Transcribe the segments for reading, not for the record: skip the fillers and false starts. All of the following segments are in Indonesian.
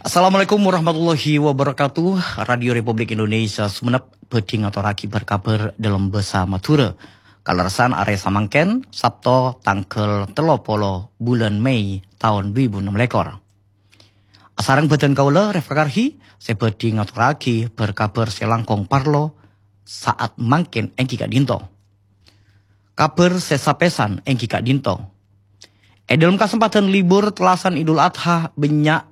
Assalamualaikum warahmatullahi wabarakatuh. Radio Republik Indonesia Sumenep beding atau raki berkabar dalam basa Matura. Kalersan are samangken Sabto tanggal 30 bulan Mei tahun 2016. Asarang beten kaula refrakarhi sebeding atau raki berkabar selangkong parlo saat mangken engki kak dinto. Kabar sesapesan engki kak dinto. Dalam kesempatan libur telasan Idul Adha banyak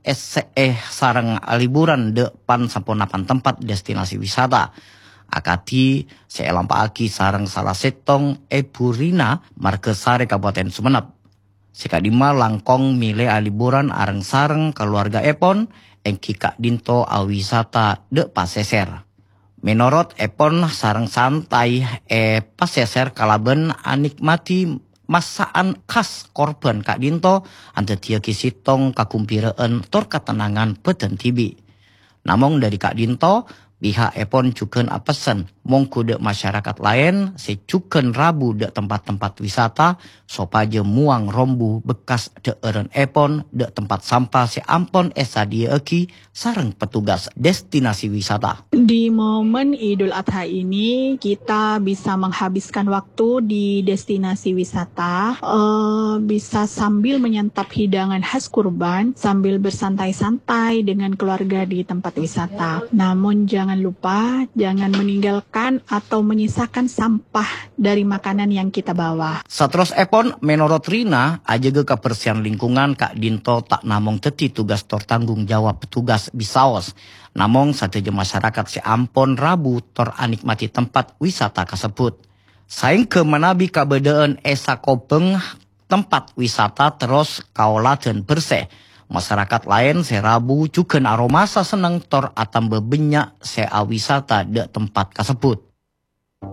sarang liburan depan samponapan tempat destinasi wisata. Akati seelampaaki sarang salah setong Purina Markesare Kabupaten Sumenep. Sekadima langkong mile liburan areng sareng keluarga Epon engki kak dinto wisata de paseser. Menurut Epon sareng santai paseser kalaben anikmati masaan khas korban Kak Dinto ante tia kisitong kakumpiraan tor ketenangan peten tibi. Namong dari Kak Dinto, pihak Epon cuken apesen mongku dek masyarakat lain secuken rabu dek tempat-tempat wisata sopaje muang rombu bekas dek eren Epon dek tempat sampah seampon esa dia eki sareng petugas destinasi wisata. Di momen Idul Adha ini kita bisa menghabiskan waktu di destinasi wisata, bisa sambil menyantap hidangan khas kurban, sambil bersantai-santai dengan keluarga di tempat wisata. Namun jangan lupa, jangan meninggalkan atau menyisakan sampah dari makanan yang kita bawa. Satros Epon menurut Rina, aja ke kebersihan lingkungan Kak Dinto tak namong teti tugas tertanggung jawab petugas bisaos. Namong sateja masyarakat seampon rabu tor anikmati tempat wisata tersebut. Saing ke menabi kabedaan esa kopeng tempat wisata terus kaolaten bersih. Masyarakat lain serabu cuken aromasa seneng tor atam bebenyak sea wisata de tempat tersebut.